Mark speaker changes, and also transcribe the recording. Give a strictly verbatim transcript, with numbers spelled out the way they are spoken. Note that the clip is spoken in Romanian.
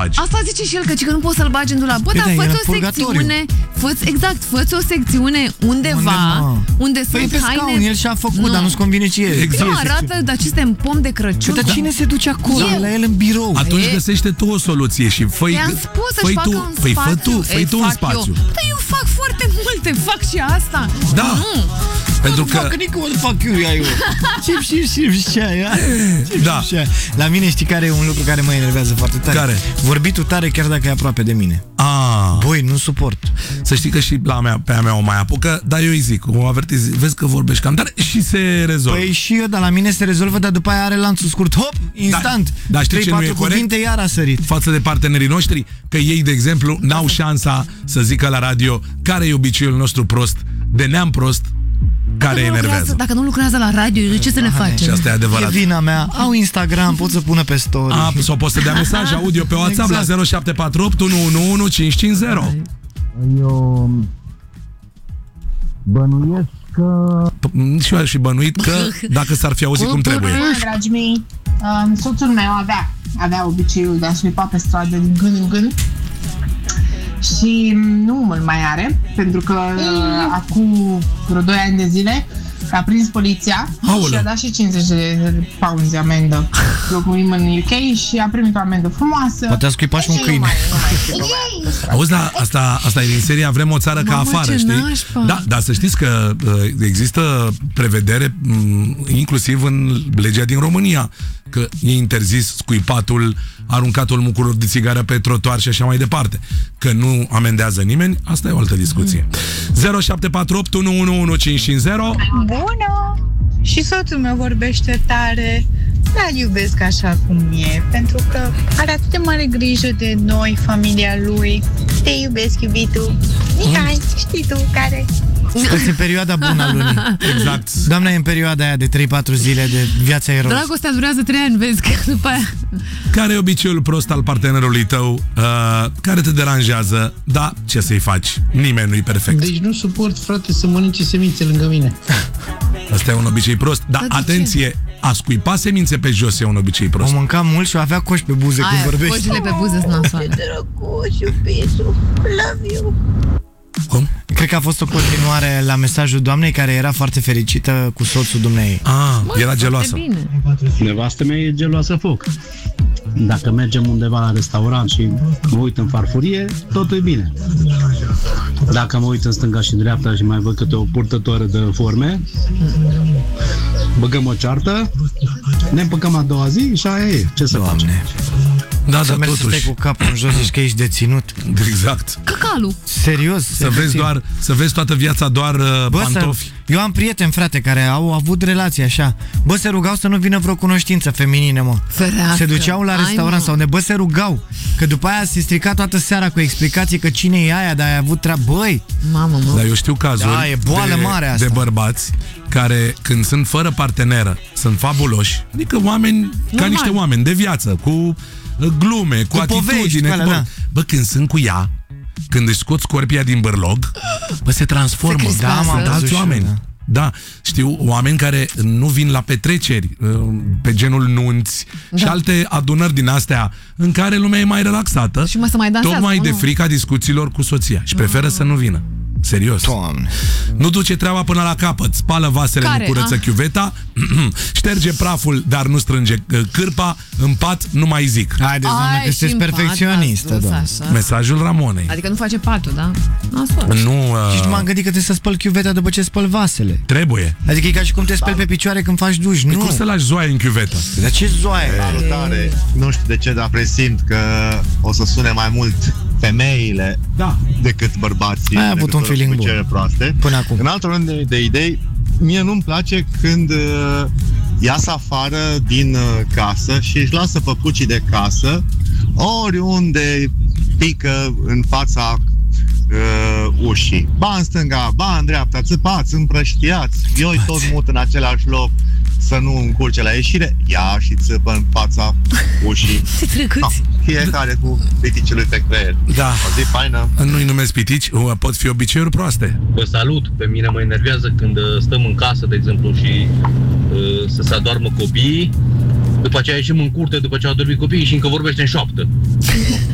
Speaker 1: bagi.
Speaker 2: Asta zice și el, că, că nu poți să-l bagi în dulap. Bă,
Speaker 3: Păi
Speaker 2: dar
Speaker 3: da, e
Speaker 2: fă-ți
Speaker 3: în
Speaker 2: o
Speaker 3: purgatoriu.
Speaker 2: secțiune, fă-ți, exact, fă-ți o secțiune undeva,
Speaker 3: Unde,
Speaker 2: unde
Speaker 3: Păi
Speaker 2: sunt
Speaker 3: pe scaun,
Speaker 2: haine...
Speaker 3: el și-a făcut,
Speaker 2: Nu.
Speaker 3: dar nu-ți convine ție.
Speaker 1: Exact.
Speaker 2: Nu, arată, dar ce suntem pom de Crăciun.
Speaker 3: Dar cine se duce acolo?
Speaker 2: Eu.
Speaker 3: E la el în birou.
Speaker 1: Atunci
Speaker 2: E-
Speaker 1: găsește tu o soluție și fă-i,
Speaker 2: I-am spus să-și
Speaker 1: fă-i
Speaker 2: facă
Speaker 1: tu,
Speaker 2: un
Speaker 1: fă-i,
Speaker 2: spațiu.
Speaker 1: fă tu, fă
Speaker 2: Ei,
Speaker 1: tu un
Speaker 2: fac
Speaker 1: spațiu.
Speaker 2: Eu. Dar eu fac foarte multe, fac și asta.
Speaker 1: Da.
Speaker 2: Nu.
Speaker 1: Pentru
Speaker 3: Nu
Speaker 1: că
Speaker 3: fac nici cum fac eu, ia eu. Cip, cip, cip, ce aia.
Speaker 1: Da.
Speaker 3: La mine știi care e un lucru care mă enervează foarte tare?
Speaker 1: Care?
Speaker 3: Vorbitul tare chiar dacă e aproape de mine.
Speaker 1: A,
Speaker 3: Băi, nu suport.
Speaker 1: să știi că și la mea, pe a mea o mai apucă, dar eu îi zic, o avertiz, vezi că vorbești cam tare și se rezolvă.
Speaker 3: Păi și eu, dar la mine se rezolvă, dar după aia are lanțul scurt. Hop, instant.
Speaker 1: dar știi ce nu e
Speaker 3: trei patru
Speaker 1: corect?
Speaker 3: cuvinte, iar a sărit.
Speaker 1: Față de partenerii noștri, că ei, de exemplu, n-au șansa să zică la radio care e obiceiul nostru prost, de neam prost, care
Speaker 2: Dacă nu lucrează-
Speaker 1: enervează.
Speaker 2: Dacă nu lucrează la radio, de ce să ne
Speaker 1: Și
Speaker 2: facem?
Speaker 1: asta e
Speaker 3: E
Speaker 1: adevărat.
Speaker 3: vina mea. Au Instagram, pot să pună pe story.
Speaker 1: A, sau poți să dea mesaj audio pe WhatsApp
Speaker 3: Exact.
Speaker 1: la zero șapte patru opt unu unu unu cinci cinci zero.
Speaker 4: Eu bănuiesc că...
Speaker 1: P- Și eu aș fi bănuit că dacă s-ar fi auzit cum trebuie.
Speaker 5: Dragii mei, uh, soțul meu avea, avea obiceiul de a swipa pe stradă din gând în gând și nu îl mai are, pentru că uh, acum vreo doi ani de zile a prins poliția
Speaker 1: Aoleu.
Speaker 5: și a dat și cincizeci de pounds de amendă. Locuim în U K și a primit o amendă frumoasă.
Speaker 3: Poate a scuipat și un
Speaker 5: Și nu
Speaker 3: câine.
Speaker 5: mai- nu mai se lovește pe stradă.
Speaker 1: Auzi, da, asta, asta e din seria Vrem o țară ca
Speaker 2: Mamă,
Speaker 1: afară,
Speaker 2: ce
Speaker 1: știi?
Speaker 2: nașpa.
Speaker 1: Da, dar să știți că uh, există prevedere m, inclusiv în legea din România, că e interzis scuipatul, aruncatul mucurilor de țigară pe trotuar și așa mai departe. Că nu amendează nimeni, asta e o altă discuție. zero șapte patru opt unu unu unu cinci cinci zero.
Speaker 6: Bună! Și soțul meu vorbește tare, dar îl iubesc așa cum e, pentru că are atât de mare grijă de noi, familia lui. Te iubesc, iubitul. Mihai, știi tu care?
Speaker 3: Sunteți în perioada bună a lunii.
Speaker 1: Exact.
Speaker 3: Doamna e în perioada aia de trei patru zile de viața eros.
Speaker 2: Dragostea durează trei ani, vezi că după aia...
Speaker 1: Care e obiceiul prost al partenerului tău, uh, care te deranjează, da, ce să-i faci? Nimeni nu-i perfect.
Speaker 4: Deci nu suport, frate, să mănânce semințe lângă mine.
Speaker 1: Asta e un obicei prost. Dar
Speaker 2: Dar de
Speaker 1: atenție, a scuipa semințe pe jos e un obicei prost.
Speaker 3: O mânca mult și o avea coși pe buze când
Speaker 2: Aia,
Speaker 3: vorbește.
Speaker 2: coșile pe buze sunt nasoale.
Speaker 6: Drăguț, iubitul, love you.
Speaker 1: Cum?
Speaker 3: Cred că a fost o continuare la mesajul doamnei care era foarte fericită cu soțul dumneei.
Speaker 1: Ah, era geloasă.
Speaker 2: Bine.
Speaker 7: Nevastă mea e geloasă foc. Dacă mergem undeva la restaurant și mă uit în farfurie, totul e bine. Dacă mă uit în stânga și în dreapta și mai văd câte o purtătoare de forme, băgăm o ceartă, ne împăcăm a doua zi și aia e. Ce să facem?
Speaker 3: Doamne.
Speaker 1: Da,
Speaker 3: Să
Speaker 1: dar
Speaker 3: mergi să stai
Speaker 1: totuși.
Speaker 3: cu capul în jos și că ești deținut.
Speaker 1: Exact.
Speaker 2: Căcalu.
Speaker 3: Serios.
Speaker 1: Să vezi doar, să vezi toată viața doar uh,
Speaker 3: Bă,
Speaker 1: pantofi.
Speaker 3: să... Eu am prieteni, frate, care au avut relații așa. Bă, se rugau să nu vină vreo cunoștință feminină, mă.
Speaker 2: Ferească.
Speaker 3: Se duceau la
Speaker 2: Ai,
Speaker 3: restaurant
Speaker 2: mă.
Speaker 3: sau unde, bă, se rugau. Că după aia se strica toată seara cu explicații că cine e aia, dar ai avut treabă. Băi,
Speaker 2: Mamă, mă.
Speaker 1: Dar eu știu cazuri
Speaker 3: Da, e boală
Speaker 1: de,
Speaker 3: mare asta.
Speaker 1: de bărbați care, când sunt fără parteneră, sunt fabuloși. Adică oameni, ca
Speaker 2: Normal.
Speaker 1: niște oameni de viață, cu uh, glume, cu,
Speaker 3: Cu povești,
Speaker 1: atitudine.
Speaker 3: cu alea,
Speaker 1: cu...
Speaker 3: da.
Speaker 1: Bă, când sunt cu ea, când își scot scorpia din bărlog, bă, se transformă.
Speaker 2: Se crispează.
Speaker 1: Da, mă,
Speaker 3: Am
Speaker 1: alți
Speaker 3: văzut și
Speaker 1: oameni.
Speaker 3: eu,
Speaker 1: Da, știu oameni care nu vin la petreceri, uh, pe genul nunți
Speaker 2: Da.
Speaker 1: și alte adunări din astea în care lumea e mai relaxată,
Speaker 2: Și mai să mai dansează,
Speaker 1: tocmai
Speaker 2: nu?
Speaker 1: de frica discuțiilor cu soția și preferă să nu vină. Serios.
Speaker 3: Doamne.
Speaker 1: Nu duce treaba până la capăt. Spală vasele,
Speaker 2: Care?
Speaker 1: nu curăță
Speaker 2: Ah.
Speaker 1: chiuveta, șterge praful, dar nu strânge uh, cârpa, în pat nu mai zic.
Speaker 3: Haideți, doamne,
Speaker 2: Ai,
Speaker 3: că
Speaker 2: și
Speaker 3: sunteți
Speaker 2: în pat
Speaker 3: perfecționistă,
Speaker 2: ați dus
Speaker 3: doamne.
Speaker 2: așa.
Speaker 1: Mesajul Ramonei.
Speaker 2: Adică nu face patul, da? Nasol.
Speaker 1: Nu
Speaker 3: Și
Speaker 1: uh,
Speaker 3: m-am gândit că trebuie să spăl chiuveta după ce spăl vasele.
Speaker 1: trebuie.
Speaker 3: Adică e ca și cum te speli pe picioare când faci duș.
Speaker 1: Păi
Speaker 3: Nu.
Speaker 1: cum să lași zoaie în chiuvetă?
Speaker 3: Dar ce zoaie?
Speaker 8: Salutare! Nu știu de ce, dar presimt că o să sune mai mult femeile
Speaker 1: Da.
Speaker 8: decât bărbații.
Speaker 3: Ai avut un feeling bun.
Speaker 8: Cele proaste.
Speaker 3: Până acum.
Speaker 8: În altă rând de, de idei, mie nu-mi place când uh, iasă afară din uh, casă și își lasă păpucii de casă oriunde pică în fața uh, ușii. Ba în stânga, ba în dreapta, țăpați, împrăștiați. Eu îi tot mut în același loc să nu încurce la ieșire. Ia și țăpă în fața ușii.
Speaker 2: Ce trecuți.
Speaker 8: No, fiecare cu piticii lui pe creier.
Speaker 1: Da.
Speaker 8: O zi faină.
Speaker 1: Nu-i numesc pitici, uh, pot fi obiceiuri proaste.
Speaker 9: Vă salut, pe mine mă enervează când uh, stăm în casă, de exemplu, și uh, să se adoarmă copiii. După aceea ieșim în curte, după ce au dormit copiii și încă vorbește în șoaptă.